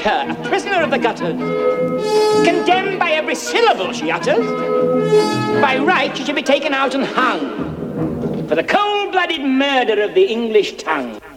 her a prisoner of the gutters, condemned by every syllable she utters. By right, she should be taken out and hung for the cold-blooded murder of the English tongue.